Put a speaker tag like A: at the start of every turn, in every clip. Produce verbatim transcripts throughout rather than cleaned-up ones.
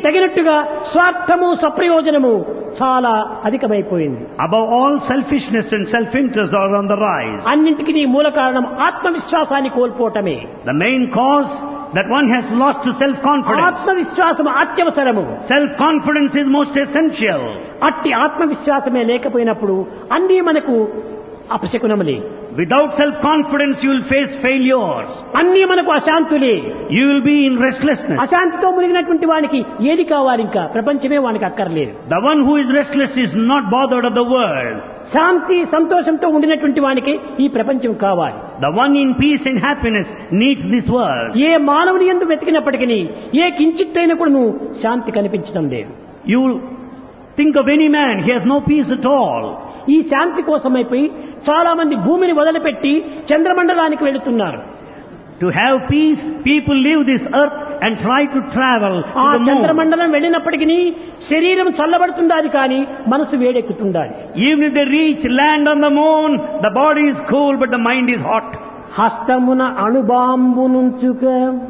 A: తగినట్టుగా స్వార్థము స్వప్రయోజనము చాలా అధికమైపోయింది.
B: Above all, selfishness and self-interest are on the rise.
A: అన్నింటికి మూల కారణం ఆత్మవిశ్వాసాన్ని కోల్పోవటమే.
B: The main cause that one has lost to self-confidence.
A: ఆత్మవిశ్వాసం అత్యవసరము.
B: Self-confidence is most essential.
A: అట్టి ఆత్మవిశ్వాసమే లేకపోయినప్పుడు అన్నీ మనకు అపశకునములే.
B: Without self-confidence, you will face failures.
A: అన్నీ మనకు అశాంతులే.
B: You will be in restlessness.
A: అశాంతితో మునిగినటువంటి వానికి ఏది కావాలి? ఇంకా ప్రపంచమే వానికి అక్కర్లేదు.
B: The one who is restless is not bothered of the world.
A: శాంతి సంతోషంతో ఉండినటువంటి వానికి ఈ ప్రపంచం కావాలి.
B: The one in peace and happiness needs this world.
A: ఏ మానవుని యందు వెతికినప్పటికీ ఏ కించిత్తైన కూడా శాంతి కనిపించడం లేదు.
B: You think of any man, he has no peace at all.
A: ఈ శాంతి కోసమైపోయి చాలా మంది భూమిని వదిలిపెట్టి చంద్రమండలానికి వెళుతున్నారు.
B: To have peace, people leave this earth and try to travel to
A: ఆ
B: the moon.
A: చంద్రమండలం వెళ్ళినప్పటికీ శరీరం చల్లబడుతుండాలి కానీ మనసు వేడెక్కుతుండాలి.
B: Even if they reach land on the moon, the body is cool but the mind is hot.
A: హస్తమున అణుబాంబు నుంచుక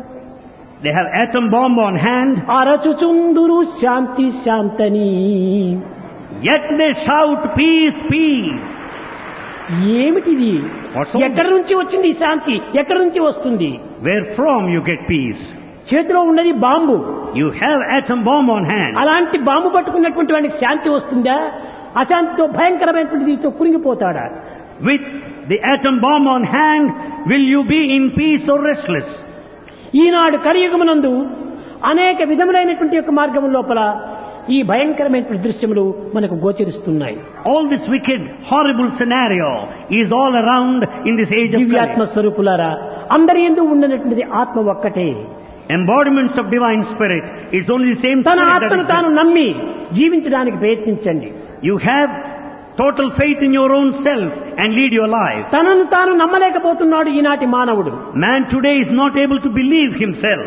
B: They have atom bomb on hand,
A: అరచుచుందురు Shanti శాంతని.
B: yet they shout peace, peace.
A: ఏమిటిది?
B: What's all
A: ఎక్కడి నుంచి వచ్చింది ఈ శాంతి? ఎక్కడి నుంచి వస్తుంది?
B: Where from you get peace?
A: చేతిలో ఉన్నది bomb.
B: You have atom bomb on hand.
A: అలాంటి బాంబు పట్టుకున్నటువంటి వానికి శాంతి వస్తుందా? అశాంతితో భయంకరమైనటువంటి దీంతో కురింగిపోతాడా?
B: With the atom bomb on hand, will you be in peace or restless?
A: ఈనాడు కలియుగమునందు అనేక విధములైనటువంటి యొక్క మార్గం లోపల ఈ భయంకరమైనటువంటి దృశ్యములు మనకు గోచరిస్తున్నాయి.
B: All this wicked, horrible scenario is all around in this age of
A: దివ్యాత్మ
B: Kali.
A: స్వరూపులారా, అందరి యందు ఉన్నటువంటిది ఆత్మ ఒక్కటే.
B: Embodiments of divine spirit is only the same
A: తన
B: spirit that
A: ఆత్మను తాను
B: exists.
A: నమ్మి జీవించడానికి ప్రయత్నించండి.
B: You have total faith in your own self and lead your life.
A: తనను తాను నమ్మలేకపోతున్నాడు ఈనాటి మానవుడు.
B: Man today is not able to believe himself.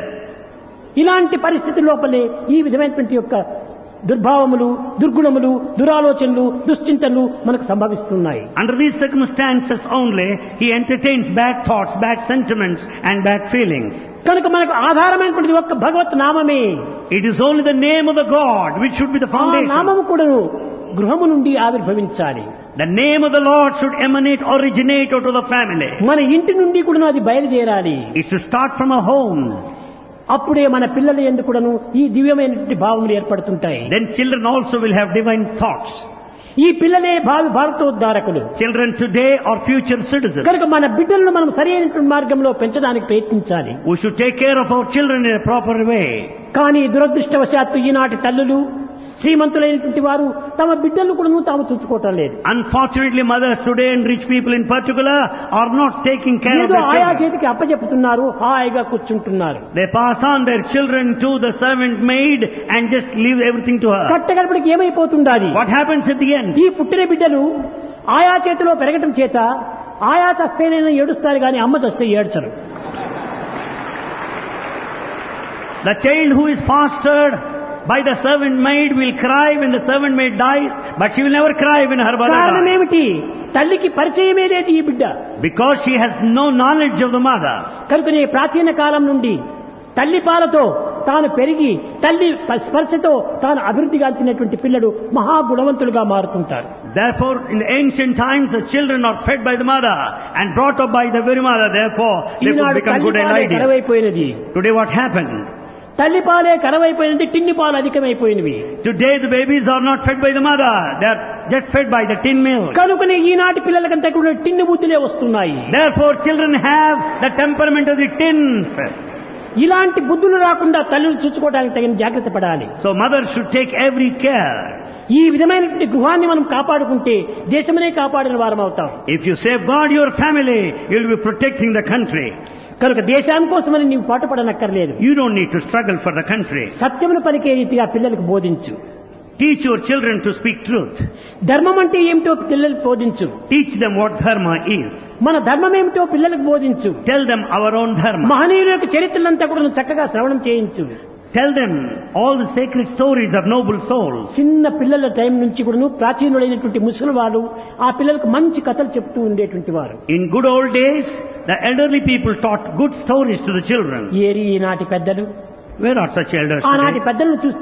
A: ఇలాంటి పరిస్థితి లోపలే ఈ విధమైనటువంటి యొక్క దుర్భావములు, దుర్గుణములు, దురాలోచనలు, దుశ్చింతనలు మనకు సంభవిస్తున్నాయి.
B: Under these circumstances only, he entertains bad thoughts, bad sentiments and bad feelings.
A: కనుక మనకు ఆధారమైనటువంటి ఒక్క భగవత్ నామమే.
B: It is only the name of the God which should be the
A: ఆ
B: foundation.
A: నామము కూడా గృహము నుండి ఆవిర్భవించాలి.
B: The name of the Lord should emanate, originate out of the family.
A: మన ఇంటి నుండి కూడా అది బయలుదేరాలి.
B: It should start from our homes.
A: అప్పుడే మన పిల్లల యందు కూడాను ఈ దివ్యమైనటువంటి భావములు ఏర్పడుతుంటాయి.
B: Then children also will have divine thoughts.
A: ఈ పిల్లలే భావి భారతోద్ధారకులు.
B: Children today are future citizens.
A: కనుక మన బిడ్డలను మనం సరి అయినటువంటి మార్గంలో పెంచడానికి ప్రయత్నించాలి.
B: We should take care of our children in a proper way.
A: కానీ దురదృష్టవశాత్తు ఈనాటి తల్లులు, శ్రీమంతులైనటువంటి వారు తమ బిడ్డలను కూడా తాము చూసుకోవటం లేదు.
B: Unfortunately, mothers today and rich people in particular are not taking care of
A: ఏదో
B: their
A: ఆయా
B: children.
A: చేతికి అప్పచెప్పుతున్నారు, హాయిగా కూర్చుంటున్నారు.
B: They pass on their children to the servant maid and just leave everything to her.
A: కట్టగడపడికి ఏమైపోతుండాలి?
B: What happens at the end?
A: ఈ పుట్టిన బిడ్డలు ఆయా చేతిలో పెరగటం చేత ఆయా చస్తేనైనా ఏడుస్తారు కానీ అమ్మ చస్తే ఏడ్చరు.
B: The child who is fostered by the servant maid will cry when the servant maid dies, but she will never cry when her mother
A: కారణం
B: dies.
A: ఏమిటి? తల్లికి పరిచయమే లేదు ఈ బిడ్డ.
B: Because she has no knowledge of the mother.
A: కనుకనే ప్రాచీన కాలం నుండి తల్లి పాలతో తాను పెరిగి తల్లి స్పర్శతో తాను అభివృద్ధిగాంచినటువంటి పిల్లలు మహాగుణవంతులుగా మారుతుంటారు.
B: Therefore, in the ancient times, the children are fed by the mother and brought up by the very mother. Therefore, they could
A: Eenadu
B: become
A: తల్లి
B: good and
A: పాలే
B: ideal.
A: కరవైపోయినది.
B: Today what happened?
A: తల్లి పాలే కరవైపోయినది, టిన్ని పాలు అధికమైపోయినవి.
B: Today the babies are not fed by the mother. They are just fed by the tin milk.
A: కనుకనే ఈనాటి పిల్లలకంతా కూడా టిన్ని బుద్ధులే వస్తున్నాయి.
B: Therefore, children have the temperament of the tins.
A: ఇలాంటి బుద్ధులు రాకుండా తల్లులు చూసుకోవడానికి తగిన జాగ్రత్త పడాలి.
B: So mothers should take every care.
A: ఈ విధమైనటువంటి గృహాన్ని మనం కాపాడుకుంటే దేశమనే కాపాడిన వారం అవుతాం.
B: If you safeguard your family, you will be protecting the country.
A: కనుక దేశాని కోసమని నీవు పాటుపడనక్కర్లేదు.
B: You don't need to struggle for the country.
A: సత్యమును పలికే రీతిగా పిల్లలకు బోధించు.
B: Teach your children to speak truth.
A: ధర్మం అంటే ఏమిటో పిల్లలకు బోధించు.
B: Teach them what dharma is.
A: మన ధర్మం ఏమిటో పిల్లలకు బోధించు.
B: Tell them our own dharma.
A: మహనీయుల యొక్క చరిత్రలంతా కూడా నువ్వు చక్కగా శ్రవణం చేయించు.
B: Tell them all the sacred stories of noble souls.
A: చిన్న పిల్లల టైం నుంచి కూడా ప్రాచీనులైనటువంటి ముసలి వాళ్ళు ఆ పిల్లలకు మంచి కథలు చెప్తూ ఉండేటువంటి వారు.
B: In good old days, the elderly people taught good stories to the children.
A: ఏరి ఈనాటి పెద్దలు
B: Where are such elders
A: ఆనాటి
B: today?
A: పెద్దలను చూస్తే